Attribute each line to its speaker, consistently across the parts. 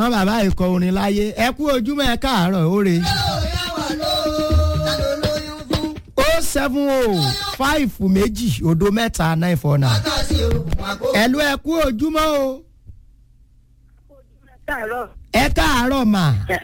Speaker 1: mọ́ bàbá ìkọ orin láyé ẹ kú ojúmọ́ ẹ káàárọ̀ oore. 070 2 òdo mẹ́ta 949. ẹ̀lú ẹ kú ojúmọ́ o. ẹ káàárọ̀ mà.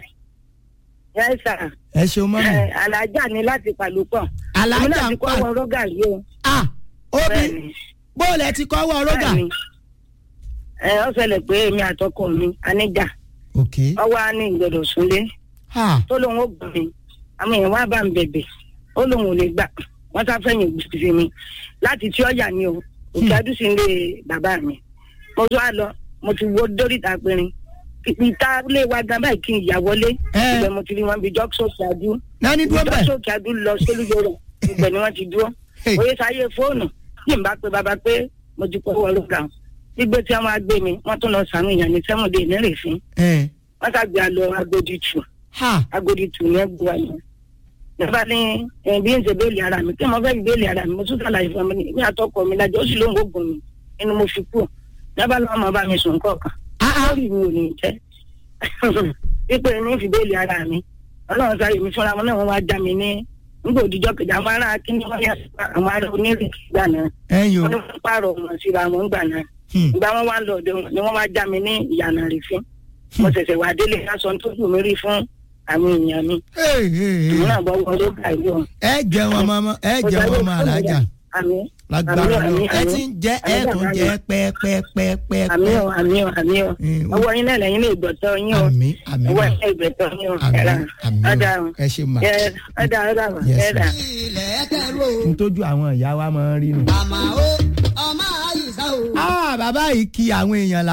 Speaker 1: ẹ ṣeun mọ́ mi.
Speaker 2: alájà ni láti pàlùpọ̀.
Speaker 1: alájà ń
Speaker 2: pa. èmi náà ti kọ́ wọ rógà yìí o.
Speaker 1: obi bóòlù ẹ ti kọ́ wọ rógà.
Speaker 2: ó ṣẹlẹ̀ pé èmi àtọkọ mi aníjà. ọwọ́ á ní ìgbọ̀dọ̀ súnlé. tó lóun ó gbọ́ mi àmọ́ ìyẹn wá bá ń bẹ̀bẹ̀ ó lóun ò lè gbà wọ́n sá fẹ́yìn gbèsè mi láti tí ọ̀yà ni o òkè àdúsí ń lé bàbá mi. mo tún á lọ mo ti wo dóríta pinrin ìta lé wa gan báyìí kí n yà wọlé ibẹ̀ mo ti rí wọn bí jọ́sọ̀kì adú jọ́sọ̀kì adú lọ sólúyọrọ ibẹ̀ ni wọ́n ti dúró oyè sáyé fóònù yìí ń bá pé bàbá pé mo ti kọ́ wọlé kan gbígbé tí wọ́n á gbé mi wọ́n tún lọ sàánú ìyàn ní sẹ́mùdé nírèfín wọ́n sàgbé àlọ́ Agodi tù ní ẹgbẹ́ wa yẹn nígbà ní bí n ṣe béèlì ara mi kí mo fẹ́ béèlì ara mi mo tún sàlàyé fún mi ní àtọkọ mi lájọ ó sì lóun ó gùn mi inú mo fi kú nígbà náà mo bá mi sùn kọ̀ọ̀kan lórí mi ò ní jẹ́ pípé ní fi béèlì ara mi ọlọ́run sáré mi fúnra wọn náà wọ́n wá já mi ní nígbà òdìjọ́ kejì àwọn ará kíní wọ́n yà àwọn ará onírìkì gbà náà wọ́n ní wọ́n pààrọ̀ wọn síra wọn gbà náà ìgbà wọn wá lọ ọ̀dọ̀ wọn ni wọ́n wá já mi ní ìyànà rìfín mo ṣẹ̀ṣẹ̀ wà délé lásán tó dùn mí rí fún àwọn èèyàn mi. ìmú náà gbọ́ wọlé báyìí o.
Speaker 1: ẹ jẹun ọmọ alájà. lágbára ẹ ti ń jẹ ẹ tún jẹ pẹ́ẹ́pẹ́ẹ́pẹ́.
Speaker 2: àmì o ọwọ́ yín náà lẹ́yìn lè gbọ́tọ̀ yín o. ọwọ́ yín lè gbọ́tọ̀ yín o.
Speaker 1: ẹ ṣe mà.
Speaker 2: ẹ̀dá.
Speaker 1: n tójú àwọn ìyá wa máa ń rí nù.
Speaker 2: ọmọ àyíṣà o.
Speaker 1: bàbá yìí kí àwọn èèyàn